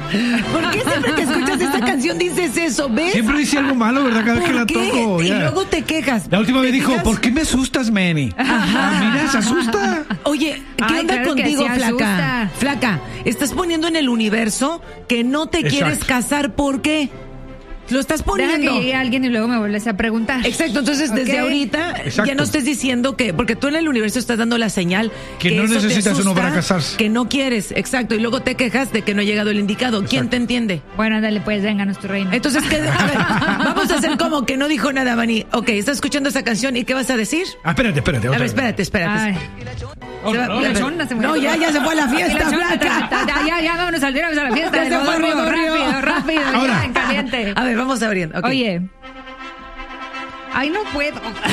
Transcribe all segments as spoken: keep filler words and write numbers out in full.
¿Por qué siempre que escuchas esta canción dices eso? ¿Ves? Siempre dice algo malo, ¿verdad? Cada vez que la toco. Y Ya. luego te quejas. La última vez dijo, quejas? ¿por qué me asustas, Manny? Ah, mira, se asusta. Oye, ¿qué Ay, onda claro que contigo, sí flaca? asusta. Flaca, estás poniendo en el universo que no te Exacto. quieres casar. ¿Por qué? Lo estás Deja poniendo. que llegue alguien y luego me vuelves a preguntar. Exacto, entonces desde Ok. ahorita Exacto. ya no estés diciendo que, porque tú en el universo estás dando la señal Que no eso te necesitas uno asusta, para casarse. que no quieres, exacto, y luego te quejas de que no ha llegado el indicado. ¿Quién Exacto. te entiende? Bueno, ándale, pues, venga, nuestro reino. Entonces, ¿qué? A ver, vamos a hacer como que no dijo nada, Manny. Ok, estás escuchando esa canción y ¿qué vas a decir? Ah, espérate, espérate. A otra ver, vez. espérate, espérate. Ay. Se va- no, ya, la chona se murió. no, ya, ya se fue a la Y fiesta, la chona, flaca. ta- ta- Ya, ya, vámonos al vamos a la fiesta. Ya del se fue el bodorrio, bodorrio. rápido, rápido, Ahora. ya, en caliente. A ver, vamos abriendo. ok. Oye. Ay, no puedo.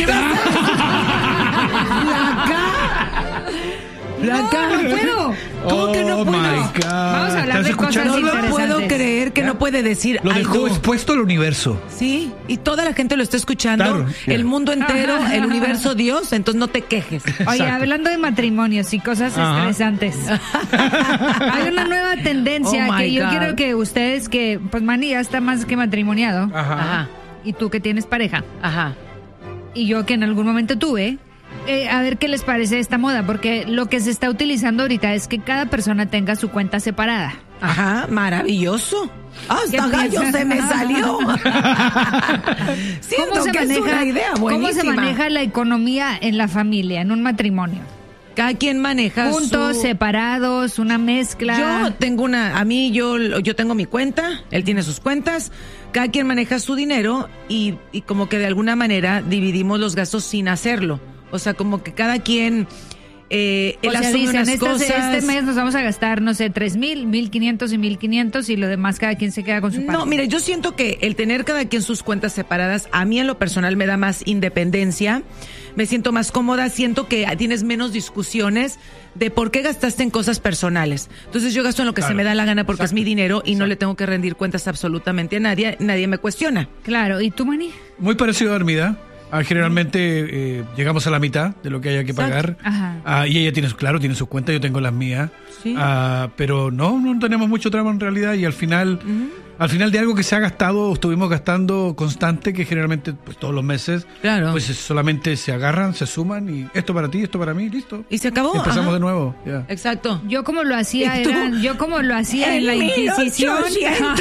Flaca. No, no puedo. ¿Cómo que no Oh, puedo? my God. Vamos a hablar ¿Estás de escuchando? cosas No lo puedo interesantes. creer que no puede decir. Lo "Ay, dejó no". expuesto al universo. Sí, y toda la gente lo está escuchando, Claro, ya. el mundo entero, el universo, Dios, entonces no te quejes. Oye, Exacto. hablando de matrimonios y cosas Ajá. estresantes. Hay una nueva tendencia Oh, my que yo God. quiero que ustedes que, pues Manny ya está más que matrimoniado. Ajá, Y tú que tienes pareja. ajá. Y yo que en algún momento tuve. eh, a ver qué les parece esta moda, porque lo que se está utilizando ahorita es que cada persona tenga su cuenta separada. Ajá, maravilloso. ¿Qué Hasta gallo piensas? se me salió. Siento ¿Cómo se que es maneja, una idea ¿Cómo se buenísima. maneja la economía en la familia, en un matrimonio? Cada quien maneja Juntos, su... separados, una mezcla. Yo tengo una, a mí yo, yo tengo mi cuenta, él tiene sus cuentas, cada quien maneja su dinero y, y como que de alguna manera dividimos los gastos sin hacerlo. O sea, como que cada quien eh, O él sea, asume dicen, unas este, cosas. este mes nos vamos a gastar, no sé, tres mil, mil quinientos y mil quinientos y lo demás cada quien se queda con su parte. No, mire, yo siento que el tener cada quien sus cuentas separadas, a mí en lo personal me da más independencia, me siento más cómoda, siento que tienes menos discusiones de por qué gastaste en cosas personales. Entonces yo gasto en lo que Claro. se me da la gana porque Exacto. es mi dinero y no Exacto. le tengo que rendir cuentas absolutamente a nadie, nadie me cuestiona. Claro, ¿y tú, Manny? Muy parecido a Armida. Ah, generalmente eh, llegamos a la mitad de lo que haya que Exacto. pagar. Ajá. Ah, y ella tiene, su- claro, tiene sus cuentas, yo tengo las mías. Sí. Ah, pero no, no tenemos mucho tramo en realidad y al final, al final de algo que se ha gastado, estuvimos gastando constante, que generalmente pues todos los meses, Claro. pues solamente se agarran, se suman y esto para ti, esto para mí, listo. Y se acabó. Y empezamos ajá. de nuevo. Ya. Exacto. Yo como lo hacía ¿Y tú? era, yo como lo hacía en, la Inquisición. treinta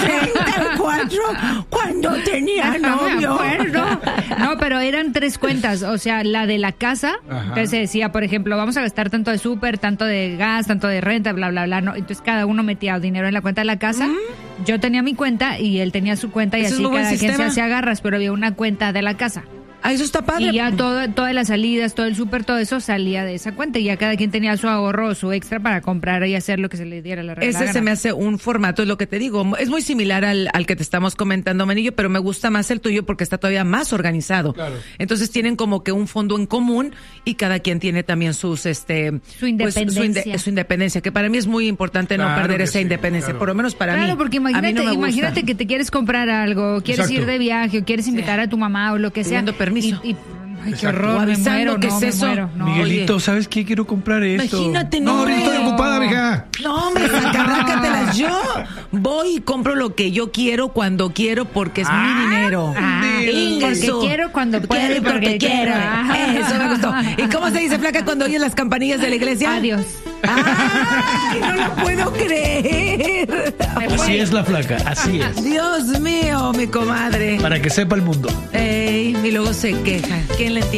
y cuatro, cuando tenía No me novio. acuerdo. No, pero eran tres cuentas, o sea, la de la casa, Ajá. entonces se decía, por ejemplo, vamos a gastar tanto de súper, tanto de gas, tanto de renta, bla, bla, bla, no, entonces cada uno metía dinero en la cuenta de la casa, yo tenía mi cuenta y él tenía su cuenta y Ese es así muy buen cada quien se sistema. hacía garras, pero había una cuenta de la casa. Ah, eso está padre. Y ya todo, todas las salidas, todo el súper, todo eso salía de esa cuenta y ya cada quien tenía su ahorro o su extra para comprar y hacer lo que se le diera la Ese gana. se me hace un formato, es lo que te digo. Es muy similar al, al que te estamos comentando, Manillo, pero me gusta más el tuyo porque está todavía más organizado. Claro. Entonces tienen como que un fondo en común y cada quien tiene también sus, este, Su pues, su, inde- independencia. su independencia, que para mí es muy importante no Claro perder que esa sí, independencia, claro. por lo menos para mí. Claro, porque A mí imagínate, no me gusta. imagínate que te quieres comprar algo, quieres Exacto. ir de viaje o quieres invitar a tu mamá o lo que sea. Pidiendo permiso. Y, y- ay, qué Exacto. horror, O me avisando muero, que no, es me eso. muero, no. Miguelito, oye. ¿sabes qué? Quiero comprar esto. Imagínate, no, No, ahorita estoy hombre. ocupada, mija. No, hombre, sacarrácatelas. Yo voy y compro lo que yo quiero cuando quiero porque es mi dinero. Ah, Ingasu. porque quiero cuando puedo y Quiero porque quiero. Ajá. Eso me gustó. ¿Y cómo se dice, flaca, cuando oyes las campanillas de la iglesia? Adiós. ¡Ay, no lo puedo creer! Así es la flaca, así es. Dios mío, mi comadre. Para que sepa el mundo. Ey, y luego se queja. ¿Quién le entiende?